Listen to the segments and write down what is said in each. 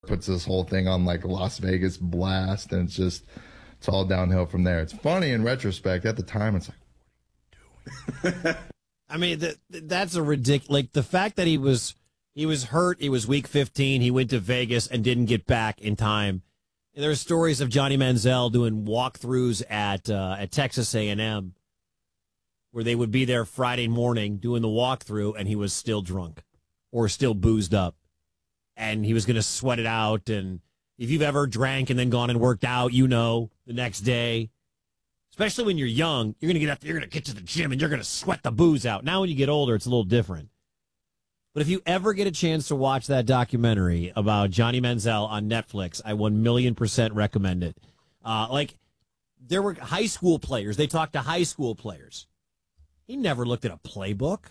puts this whole thing on like Las Vegas blast, and it's all downhill from there. It's funny in retrospect. At the time, it's like, what are you doing? I mean, that's a ridiculous. Like the fact that he was hurt. He was week 15. He went to Vegas and didn't get back in time. And there are stories of Johnny Manziel doing walkthroughs at Texas A&M, where they would be there Friday morning doing the walkthrough, and he was still drunk or still boozed up, and he was going to sweat it out. And if you've ever drank and then gone and worked out, the next day, especially when you're young, you're going to get up, you're going to get to the gym, and you're going to sweat the booze out. Now, when you get older, it's a little different. But if you ever get a chance to watch that documentary about Johnny Manziel on Netflix, I 1,000,000% recommend it. There were high school players. They talked to high school players. He never looked at a playbook.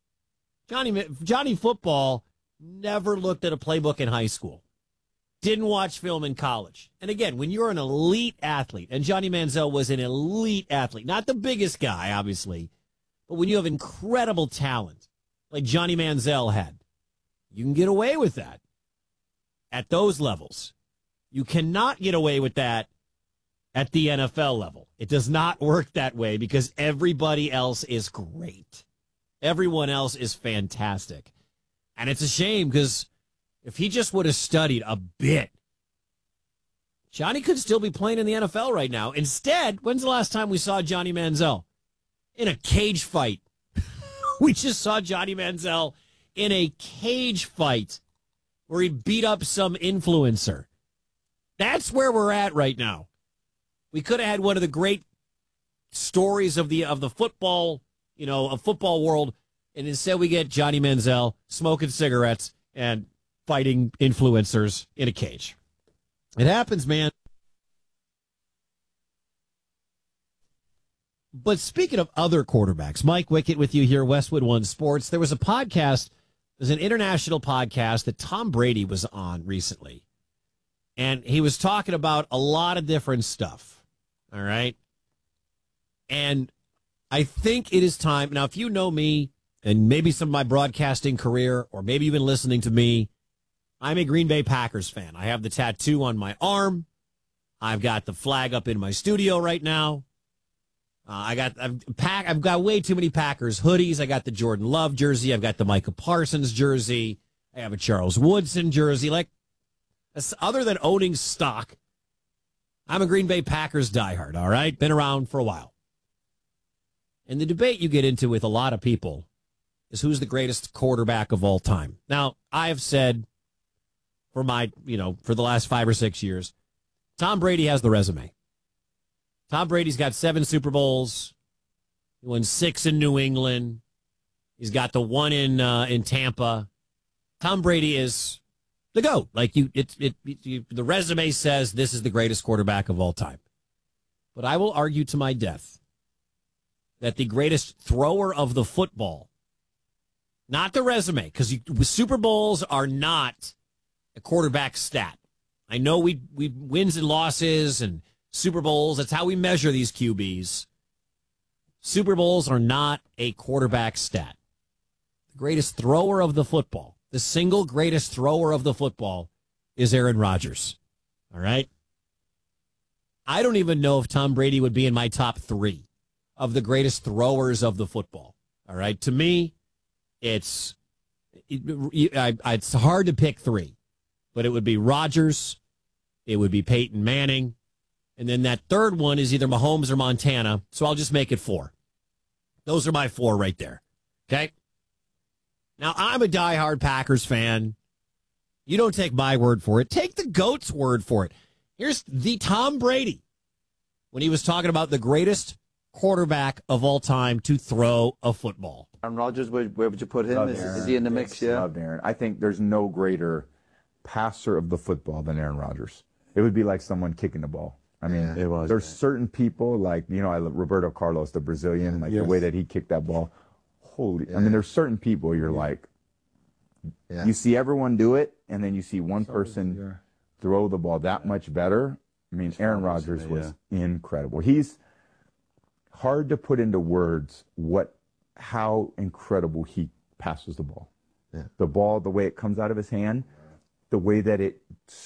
Johnny Football never looked at a playbook in high school. Didn't watch film in college. And again, when you're an elite athlete, and Johnny Manziel was an elite athlete, not the biggest guy, obviously, but when you have incredible talent, like Johnny Manziel had, you can get away with that at those levels. You cannot get away with that at the NFL level. It does not work that way because everybody else is great. Everyone else is fantastic. And it's a shame because if he just would have studied a bit, Johnny could still be playing in the NFL right now. Instead, when's the last time we saw Johnny Manziel? In a cage fight. We just saw Johnny Manziel in a cage fight where he beat up some influencer. That's where we're at right now. We could have had one of the great stories of the football, of football world, and instead we get Johnny Manziel smoking cigarettes and fighting influencers in a cage. It happens, man. But speaking of other quarterbacks, Mike Wickett with you here, Westwood One Sports. There was an international podcast that Tom Brady was on recently. And he was talking about a lot of different stuff. All right. And I think it is time. Now, if you know me and maybe some of my broadcasting career, or maybe you've been listening to me, I'm a Green Bay Packers fan. I have the tattoo on my arm. I've got the flag up in my studio right now. I've got way too many Packers hoodies. I got the Jordan Love jersey. I've got the Micah Parsons jersey. I have a Charles Woodson jersey. Like, other than owning stock, I'm a Green Bay Packers diehard, all right? Been around for a while. And the debate you get into with a lot of people is who's the greatest quarterback of all time. Now, I have said for the last 5 or 6 years, Tom Brady has the resume. Tom Brady's got 7 Super Bowls. He won 6 in New England. He's got the 1 in Tampa. Tom Brady is the GOAT. Like the resume says this is the greatest quarterback of all time. But I will argue to my death that the greatest thrower of the football, not the resume, because Super Bowls are not a quarterback stat. I know we wins and losses and Super Bowls, that's how we measure these QBs. Super Bowls are not a quarterback stat. The greatest thrower of the football, the single greatest thrower of the football is Aaron Rodgers. All right? I don't even know if Tom Brady would be in my top 3 of the greatest throwers of the football. All right? To me, it's hard to pick 3, but it would be Rodgers, it would be Peyton Manning, and then that third one is either Mahomes or Montana, so I'll just make it 4. Those are my 4 right there, okay? Now, I'm a diehard Packers fan. You don't take my word for it. Take the GOAT's word for it. Here's the Tom Brady when he was talking about the greatest quarterback of all time to throw a football. Aaron Rodgers, where would you put him? Is he in the mix? Yeah. Love Aaron. I think there's no greater passer of the football than Aaron Rodgers. It would be like someone kicking the ball. I mean, there's certain people like, Roberto Carlos, the Brazilian, the way that he kicked that ball. I mean, there's certain people you're like, you see everyone do it, and then you see one person throw the ball that much better. I mean, Aaron Rodgers was incredible. He's hard to put into words how incredible he passes the ball. Yeah. The ball, the way it comes out of his hand, the way that it